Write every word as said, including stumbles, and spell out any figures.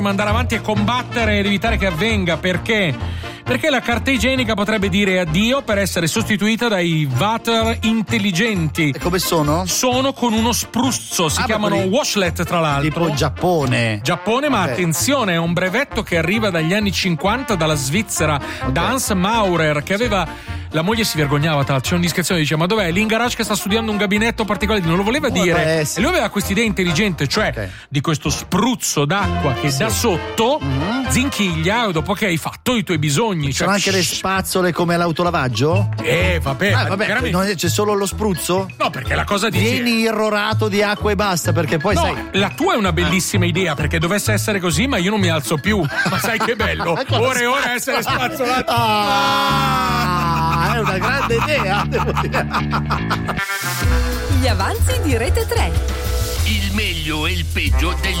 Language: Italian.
andare avanti e combattere ed evitare che avvenga. Perché? Perché la carta igienica potrebbe dire addio per essere sostituita dai water intelligenti. E come sono? Sono con uno spruzzo, si Ah, chiamano quelli- washlet tra l'altro. Tipo Giappone. Giappone, ma Ok. attenzione, è un brevetto che arriva dagli anni cinquanta dalla Svizzera, da Hans Maurer, che aveva... La moglie si vergognava, tra l'altro, c'è un'indiscrezione, dice: ma dov'è? Lì in garage che sta studiando un gabinetto particolare, non lo voleva Può dire. essere. E lui aveva questa idea intelligente, cioè Ok. di questo spruzzo d'acqua che da sotto zinchiglia dopo che hai fatto i tuoi bisogni. Ci Cioè, sono anche le spazzole come all'autolavaggio? Eh, vabbè, Ah, ma vabbè, veramente- non è- c'è solo lo spruzzo? No, perché la cosa dice... Vieni irrorato di acqua e basta, perché poi No, sai. la tua è una bellissima idea, perché dovesse essere così, ma io non mi alzo più. Ma sai che bello? Ecco la Ora e ora essere spazzolato. Ah, è una grande idea, devo dire. Gli avanzi di Rete tre. Il meglio e il peggio degli